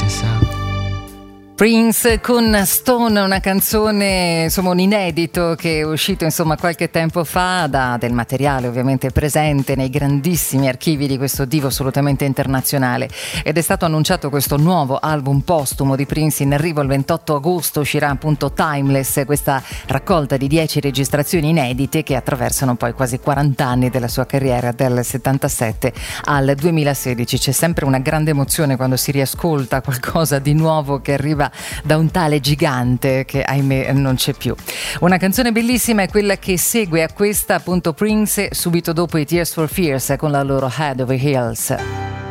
this out. Prince con Stone, una canzone, insomma un inedito che è uscito insomma qualche tempo fa, da del materiale ovviamente presente nei grandissimi archivi di questo divo assolutamente internazionale, ed è stato annunciato questo nuovo album postumo di Prince in arrivo il 28 agosto. Uscirà appunto Timeless, questa raccolta di 10 registrazioni inedite che attraversano poi quasi 40 anni della sua carriera, dal 77 al 2016. C'è sempre una grande emozione quando si riascolta qualcosa di nuovo che arriva da un tale gigante che ahimè non c'è più. Una canzone bellissima è quella che segue a questa, appunto Prince, subito dopo i Tears for Fears con la loro Head Over Heels.